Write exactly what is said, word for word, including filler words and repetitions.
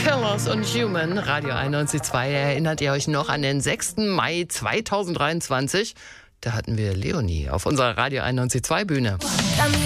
Killers und Human, Radio einundneunzig Komma zwei. Erinnert ihr euch noch an den sechsten Mai zweitausenddreiundzwanzig? Da hatten wir Leonie auf unserer Radio einundneunzig Komma zwei Bühne.